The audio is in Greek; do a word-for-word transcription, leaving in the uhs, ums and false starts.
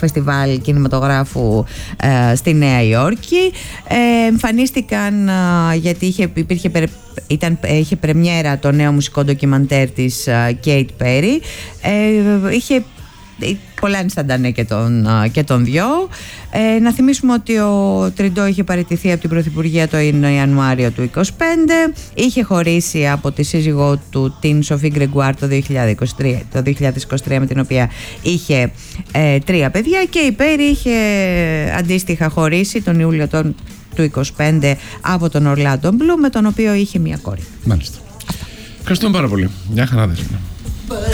φεστιβάλ κινηματογράφου ε, στη Νέα Υόρκη. Ε, εμφανίστηκαν ε, γιατί είχε, υπήρχε, ήταν, είχε πρεμιέρα το νέο μουσικό ντοκιμαντέρ της ε, Κέιτ Πέρι. Ε, είχε πολλά ενσταντανέ και τον, και τον δυο. Ε, να θυμίσουμε ότι ο Τριντό είχε παραιτηθεί από την Πρωθυπουργία το Ιανουάριο του είκοσι πέντε. Είχε χωρίσει από τη σύζυγό του, την Σοφή Γκρεγκουάρ, το δύο χιλιάδες είκοσι τρία, το δύο χιλιάδες είκοσι τρία, με την οποία είχε ε, τρία παιδιά, και η Πέρι είχε αντίστοιχα χωρίσει τον Ιούλιο τον, του είκοσι πέντε από τον Ορλάντο Μπλουμ, με τον οποίο είχε μία κόρη. Μάλιστα. Ευχαριστούμε πάρα πολύ. Γεια χαρά.